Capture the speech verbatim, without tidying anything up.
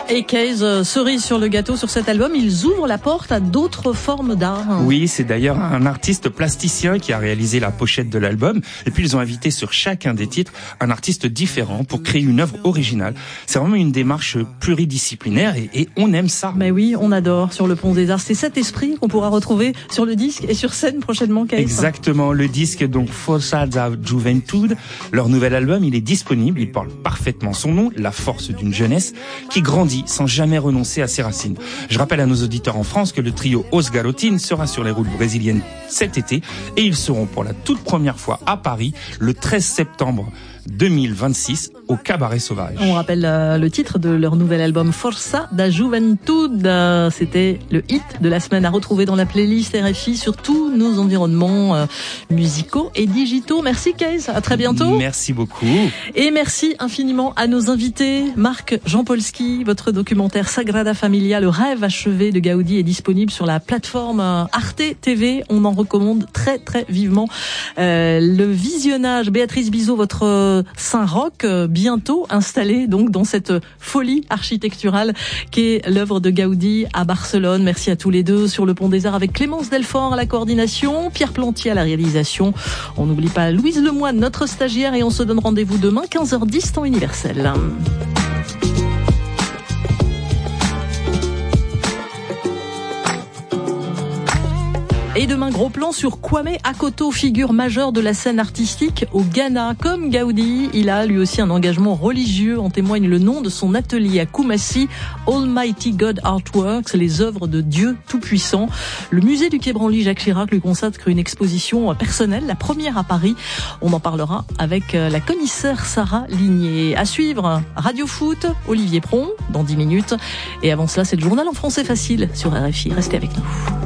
Et Case, euh, cerise sur le gâteau sur cet album, ils ouvrent la porte à d'autres formes d'art. Oui, c'est d'ailleurs un artiste plasticien qui a réalisé la pochette de l'album. Et puis ils ont invité sur chacun des titres un artiste différent pour créer une œuvre originale. C'est vraiment une démarche pluridisciplinaire et, et on aime ça. Mais oui, on adore sur le Pont des Arts. C'est cet esprit qu'on pourra retrouver sur le disque et sur scène prochainement, Case. Exactement, le disque donc Força da Juventude. Leur nouvel album, il est disponible, il porte parfaitement son nom, la force d'une jeunesse qui grandit sans jamais renoncer à ses racines. Je rappelle à nos auditeurs en France que le trio Os Garotines sera sur les routes brésiliennes cet été et ils seront pour la toute première fois à Paris le treize septembre deux mille vingt-six au Cabaret Sauvage. On rappelle euh, le titre de leur nouvel album Força da Juventude. Euh, c'était le hit de la semaine à retrouver dans la playlist R F I sur tous nos environnements euh, musicaux et digitaux. Merci Case, à très bientôt. Merci beaucoup. Et merci infiniment à nos invités. Marc Jampolsky, votre documentaire Sagrada Familia, le rêve achevé de Gaudi est disponible sur la plateforme Arte T V. On en recommande très très vivement euh, le visionnage. Béatrice Bizot, votre Saint-Roch, bientôt installé donc dans cette folie architecturale qu'est l'œuvre de Gaudi à Barcelone. Merci à tous les deux sur le Pont des Arts avec Clémence Delfort à la coordination, Pierre Plantier à la réalisation. On n'oublie pas Louise Lemoine, notre stagiaire, et on se donne rendez-vous demain quinze heures dix temps universel. Et demain, gros plan sur Kwame Akoto, figure majeure de la scène artistique au Ghana. Comme Gaudi, il a lui aussi un engagement religieux. En témoigne le nom de son atelier à Kumasi, Almighty God Artworks, les œuvres de Dieu Tout-Puissant. Le musée du Quai Branly, Jacques Chirac, lui consacre une exposition personnelle, la première à Paris. On en parlera avec la commissaire Sarah Ligné. À suivre, Radio Foot, Olivier Pron, dans dix minutes. Et avant cela, c'est le journal en français facile sur R F I. Restez avec nous.